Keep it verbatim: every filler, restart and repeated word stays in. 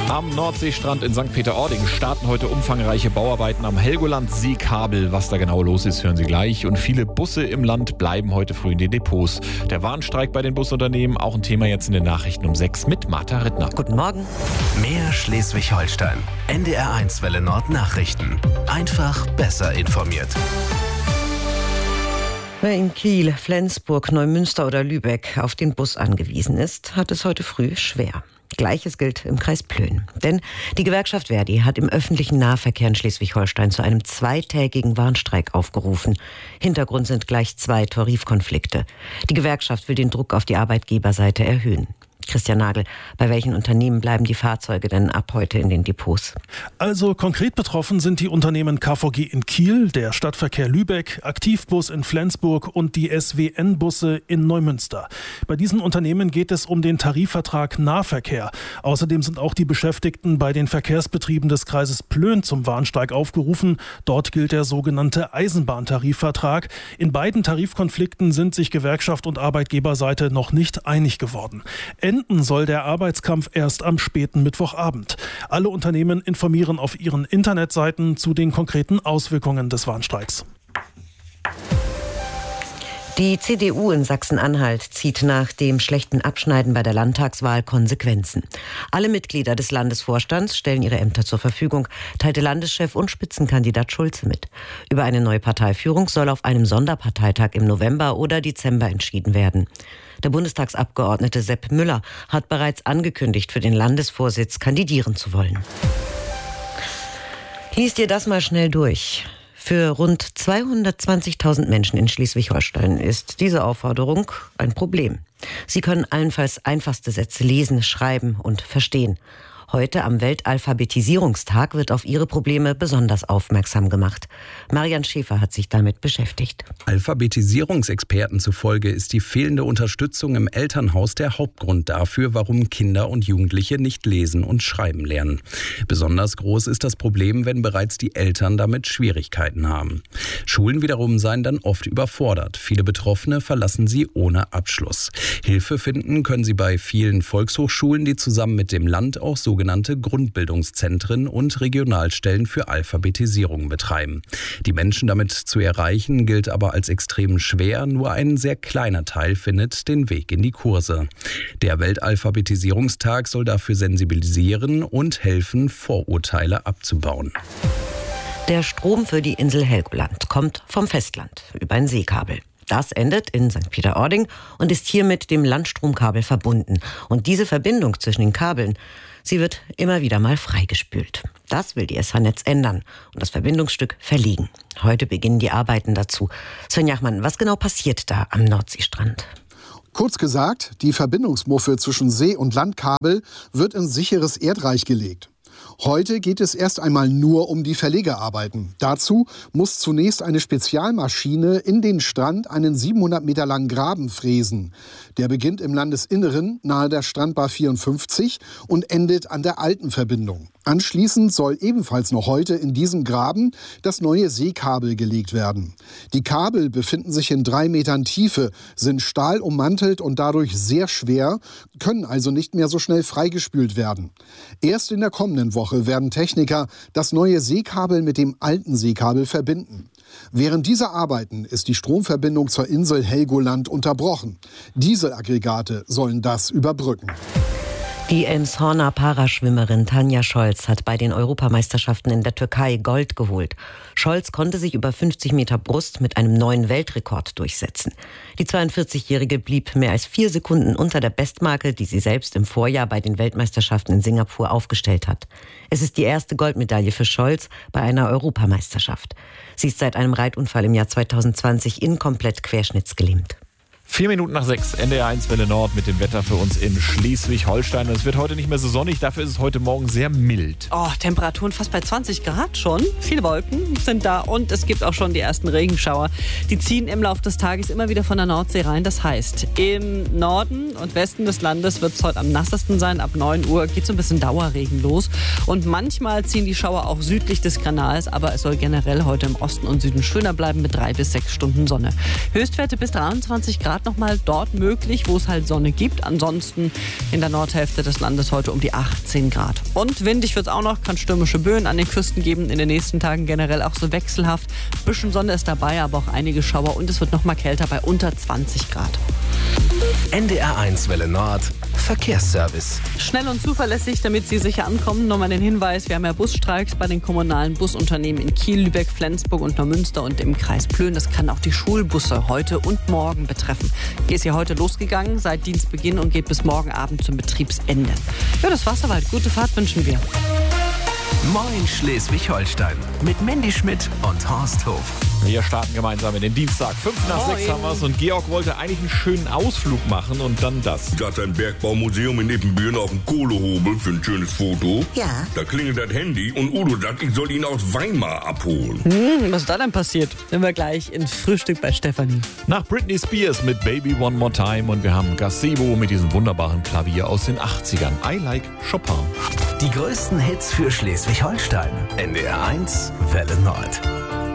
Am Nordseestrand in Sankt Peter-Ording starten heute umfangreiche Bauarbeiten am Helgoland-Seekabel. Was da genau los ist, hören Sie gleich. Und viele Busse im Land bleiben heute früh in den Depots. Der Warnstreik bei den Busunternehmen, auch ein Thema jetzt in den Nachrichten um sechs mit Martha Rittner. Guten Morgen. Mehr Schleswig-Holstein. N D R eins Welle Nord Nachrichten. Einfach besser informiert. Wer in Kiel, Flensburg, Neumünster oder Lübeck auf den Bus angewiesen ist, hat es heute früh schwer. Gleiches gilt im Kreis Plön. Denn die Gewerkschaft Verdi hat im öffentlichen Nahverkehr in Schleswig-Holstein zu einem zweitägigen Warnstreik aufgerufen. Hintergrund sind gleich zwei Tarifkonflikte. Die Gewerkschaft will den Druck auf die Arbeitgeberseite erhöhen. Christian Nagel, bei welchen Unternehmen bleiben die Fahrzeuge denn ab heute in den Depots? Also konkret betroffen sind die Unternehmen K V G in Kiel, der Stadtverkehr Lübeck, Aktivbus in Flensburg und die S W N-Busse in Neumünster. Bei diesen Unternehmen geht es um den Tarifvertrag Nahverkehr. Außerdem sind auch die Beschäftigten bei den Verkehrsbetrieben des Kreises Plön zum Warnstreik aufgerufen. Dort gilt der sogenannte Eisenbahntarifvertrag. In beiden Tarifkonflikten sind sich Gewerkschaft und Arbeitgeberseite noch nicht einig geworden. Enden soll der Arbeitskampf erst am späten Mittwochabend. Alle Unternehmen informieren auf ihren Internetseiten zu den konkreten Auswirkungen des Warnstreiks. Die C D U in Sachsen-Anhalt zieht nach dem schlechten Abschneiden bei der Landtagswahl Konsequenzen. Alle Mitglieder des Landesvorstands stellen ihre Ämter zur Verfügung, teilte Landeschef und Spitzenkandidat Schulze mit. Über eine neue Parteiführung soll auf einem Sonderparteitag im November oder Dezember entschieden werden. Der Bundestagsabgeordnete Sepp Müller hat bereits angekündigt, für den Landesvorsitz kandidieren zu wollen. Lies dir das mal schnell durch. Für rund zweihundertzwanzigtausend Menschen in Schleswig-Holstein ist diese Aufforderung ein Problem. Sie können allenfalls einfachste Sätze lesen, schreiben und verstehen. Heute am Weltalphabetisierungstag wird auf ihre Probleme besonders aufmerksam gemacht. Marian Schäfer hat sich damit beschäftigt. Alphabetisierungsexperten zufolge ist die fehlende Unterstützung im Elternhaus der Hauptgrund dafür, warum Kinder und Jugendliche nicht lesen und schreiben lernen. Besonders groß ist das Problem, wenn bereits die Eltern damit Schwierigkeiten haben. Schulen wiederum seien dann oft überfordert. Viele Betroffene verlassen sie ohne Abschluss. Hilfe finden können sie bei vielen Volkshochschulen, die zusammen mit dem Land auch so sogenannte Grundbildungszentren und Regionalstellen für Alphabetisierung betreiben. Die Menschen damit zu erreichen, gilt aber als extrem schwer. Nur ein sehr kleiner Teil findet den Weg in die Kurse. Der Weltalphabetisierungstag soll dafür sensibilisieren und helfen, Vorurteile abzubauen. Der Strom für die Insel Helgoland kommt vom Festland über ein Seekabel. Das endet in Sankt Peter-Ording und ist hier mit dem Landstromkabel verbunden. Und diese Verbindung zwischen den Kabeln, sie wird immer wieder mal freigespült. Das will die S H-Netz ändern und das Verbindungsstück verlegen. Heute beginnen die Arbeiten dazu. Sven Jachmann, was genau passiert da am Nordseestrand? Kurz gesagt, die Verbindungsmuffe zwischen See- und Landkabel wird in sicheres Erdreich gelegt. Heute geht es erst einmal nur um die Verlegearbeiten. Dazu muss zunächst eine Spezialmaschine in den Strand einen siebenhundert Meter langen Graben fräsen. Der beginnt im Landesinneren nahe der Strandbar vierundfünfzig und endet an der alten Verbindung. Anschließend soll ebenfalls noch heute in diesem Graben das neue Seekabel gelegt werden. Die Kabel befinden sich in drei Metern Tiefe, sind stahlummantelt und dadurch sehr schwer, können also nicht mehr so schnell freigespült werden. Erst in der kommenden Woche werden Techniker das neue Seekabel mit dem alten Seekabel verbinden. Während dieser Arbeiten ist die Stromverbindung zur Insel Helgoland unterbrochen. Dieselaggregate sollen das überbrücken. Die Elmshorner Paraschwimmerin Tanja Scholz hat bei den Europameisterschaften in der Türkei Gold geholt. Scholz konnte sich über fünfzig Meter Brust mit einem neuen Weltrekord durchsetzen. Die zweiundvierzigjährige blieb mehr als vier Sekunden unter der Bestmarke, die sie selbst im Vorjahr bei den Weltmeisterschaften in Singapur aufgestellt hat. Es ist die erste Goldmedaille für Scholz bei einer Europameisterschaft. Sie ist seit einem Reitunfall im Jahr zweitausendzwanzig inkomplett querschnittsgelähmt. Vier Minuten nach sechs, N D R eins Welle Nord mit dem Wetter für uns in Schleswig-Holstein. Es wird heute nicht mehr so sonnig, dafür ist es heute Morgen sehr mild. Oh, Temperaturen fast bei zwanzig Grad schon. Viele Wolken sind da und es gibt auch schon die ersten Regenschauer. Die ziehen im Laufe des Tages immer wieder von der Nordsee rein. Das heißt, im Norden und Westen des Landes wird es heute am nassesten sein. Ab neun Uhr geht so ein bisschen Dauerregen los. Und manchmal ziehen die Schauer auch südlich des Kanals. Aber es soll generell heute im Osten und Süden schöner bleiben mit drei bis sechs Stunden Sonne. Höchstwerte bis dreiundzwanzig Grad. Grad nochmal dort möglich, wo es halt Sonne gibt. Ansonsten in der Nordhälfte des Landes heute um die achtzehn Grad. Und windig wird es auch noch, kann stürmische Böen an den Küsten geben. In den nächsten Tagen generell auch so wechselhaft. Ein bisschen Sonne ist dabei, aber auch einige Schauer. Und es wird noch mal kälter bei unter zwanzig Grad. N D R eins Welle Nord Verkehrsservice. Schnell und zuverlässig, damit Sie sicher ankommen. Nochmal den Hinweis, wir haben ja Busstreiks bei den kommunalen Busunternehmen in Kiel, Lübeck, Flensburg und Neumünster und im Kreis Plön. Das kann auch die Schulbusse heute und morgen betreffen. Die ist ja heute losgegangen seit Dienstbeginn und geht bis morgen Abend zum Betriebsende. Ja, das war's soweit. Gute Fahrt wünschen wir. Moin Schleswig-Holstein mit Mandy Schmidt und Horst Hof. Wir starten gemeinsam in den Dienstag. Fünf nach Moin. sechs haben wir es und Georg wollte eigentlich einen schönen Ausflug machen und dann das. Da ist ein Bergbaumuseum in Ippenbüren auf dem Kohlehobel für ein schönes Foto. Ja. Da klingelt das Handy und Udo sagt, ich soll ihn aus Weimar abholen. Hm, was ist da denn passiert? Sind wir gleich ins Frühstück bei Stefanie. Nach Britney Spears mit Baby One More Time und wir haben Gazebo mit diesem wunderbaren Klavier aus den achtzigern. I like Chopin. Die größten Hits für Schleswig-Holstein. N D R eins Welle Nord.